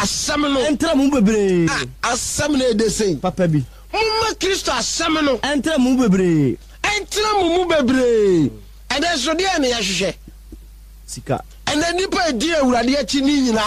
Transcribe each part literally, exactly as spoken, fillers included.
asam no entra mu bebre asam na de sei papa bi mumma Kristo asam no entra mu bebre entra mu mu bebre ede so de na ya hwehwe sika ene nipa di awurade achi ni nyina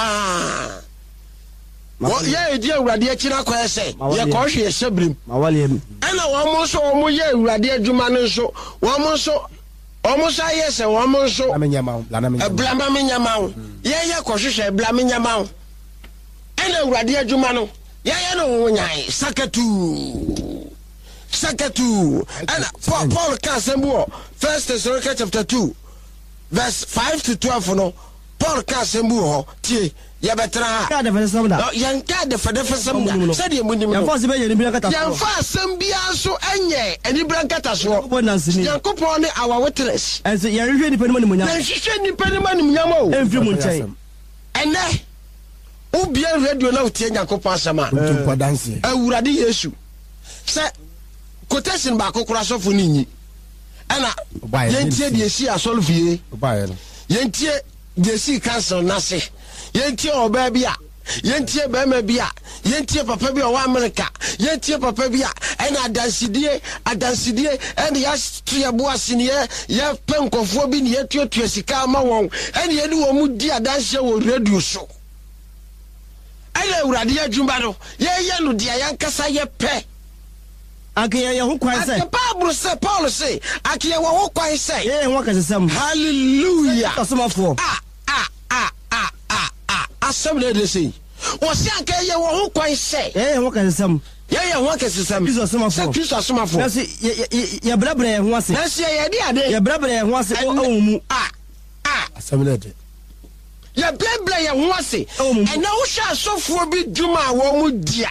wo ye di awurade achi na kwa ese ye ko hwe sebrim mawale em ana wo mo so wo mo ye awurade adwuma no so wo mo so wo mo sa ye se wo mo so amenyama la na menyama blama menyama ye ye ko hwe blama menyama ana awurade adwuma no ye ye no wo nyan sakatu sakatu ana Paul ka sembo First Thessalonians chapter two verse five to twelve no Paul ka sembo ho tie ya betra ka da fa sam da yan ka da fa da fa sam da sai da mun ni yan fa se be ye ni bia kata yan fa sam bia so enye ani bran kata so yan Yakobon ne our witness en se yan hwe ni pa ni mu nyam yan hwe ni pa ni ma ni mu nyam o en fi mu nchai ene ubia radio na utie Yakobon asama tumpa dance awurade Yesu se quotation ba kokora so fu ni nyi ana yentie de esi asolfie obaye no yentie de esi cancel na se yentie oba bia yentie bema bia yentie papa bia wa America yentie papa bia ana adansidie adansidie ene ya tuya boase ne ya penkofo bi ne ya tuatua sika ma won ene ye ni wo mu di adanse wo radio so ana awurade adwuma no ye ye no dia yankasa ye pe akiya ye ho kwan sai Bible say Paul say akiya wo ho kwan sai eh ho kasesam hallelujah asomafo ah ah ah ah ah ah assembly de say wo say akiya ye wo ho kwan sai eh ho kasesam ye ye ho kasesam Kristo asomafo Kristo asomafo na se ye brabra ye ho ase na se ye de ade ye brabra ye ho ase o mu ah ah assembly de ye brabra ye ho ase e na wo hwa asofo bi dwuma wo mu dia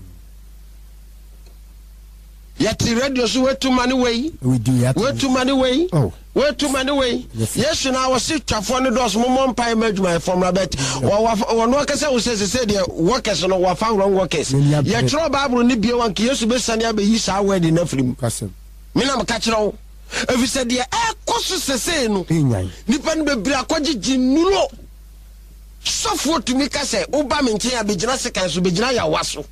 yati radio so wetu mani way we do yati wetu mani way oh wetu mani way yes na wo sit twafo ne dos mo mpa madwuma from rabet wo no kase wo se se de workers no wo fa wrong workers ye tro Bible ni bia wan ke Yesu be sane abeyi sa word na frim kasem me na mka kire efi se de e koso sese no nipa no bebira akogigi nulo sofo tumi kase wo ba me nchen abegina sekan so begina ya waso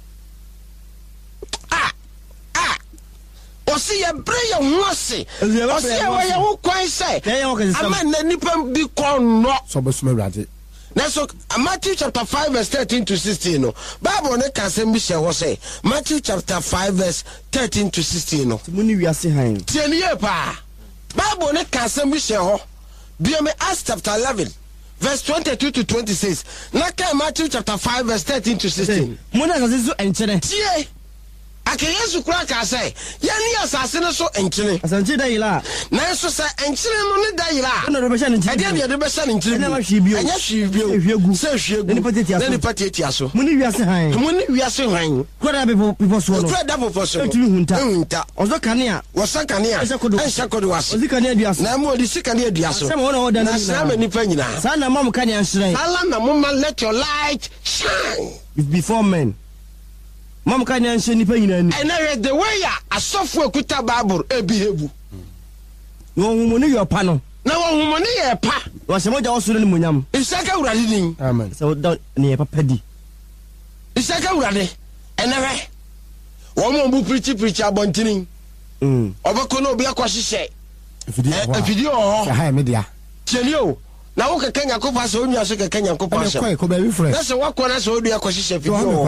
osi ye breya nwase osi ye we ye ho kwan sai ama na nipa bi kon no so besuma urade na so Matthew chapter five verse thirteen to sixteen no Bible ne ka sem bi she ho say Matthew chapter five verse thirteen to sixteen no muni wiase han tieni ye pa Bible ne ka sem bi she ho bi me Acts chapter eleven verse twenty-two to twenty-six na ka Matthew chapter five verse thirteen to sixteen muni ka so enchere tie ake Yesu kura ka say ya ni asase ne so enkyene asanche da yila na so sa enkyene no ne da yila na do be sha ne enkyene ade de be sha ne enkyene na hwe bio anya hwe bio hwegu se hwegu ne pateti aso ne pateti aso muni wiase han muni wiase han kwada be people so no kwada people so etumi hunta hunta ozo kanea wosa kanea enhya kodo wase ozi kanea duaso na mo di sikanea duaso sama wona oda na sama nipa nyina sa na mam kanea nhire ala na mo let your light shine before men mam kanea nhire nipa nyina ni and the way ya asofo ekuta Bible ebihebu no humoni yo pa no na wo humoni ye pa wo se moja osoro ni munyam isaka urade din amen so da ni ye papa di isaka urade enewe wo mo bu preach preach abontini mm obako na obi akwahyehe video ho ha media chelio na wo keka Yakobon so onua so keka Yakobon so ko be refresh na so wakona so odu akwahyehe video ho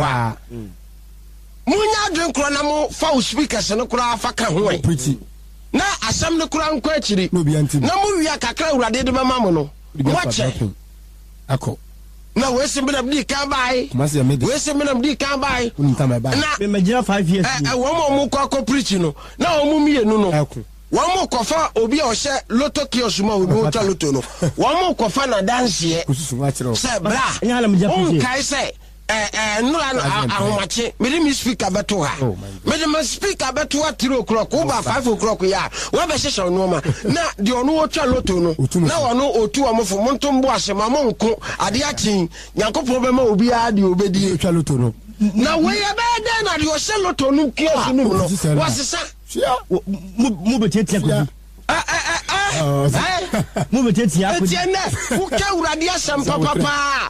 munya dwen kro na mo fa speakers no kro afa ka ho en pretty na asam no kro anko akiri no bi anti na mo wi akakra urade de mama mo no wache ako na we se mbina bdi kan bai kumasi ya media we se mbina bdi kan bai unta mai bai na me majira five years eh wo mo mo ko ko preach no na wo mo mienu no ako wo mo ko fa obi o hye loto kiosk ma obi o ta loto no wo mo ko fa na dance ye kususu wa kire se bra nya hala mja preach kai se eh eh nura ahomache me dey speaker beto ha me dey speaker beto ha three o'clock over five o'clock ya we be hye no ma na de ono wo twa loto no na wono otu amofo montombo asema mo nko ade achi Yakobon be ma obi a de obedi twa loto no na we ya be de na de o hye loto no kiosk no no wasesa mu betetia ko eh eh eh mu betetia ko etienne wo ka urade asem papa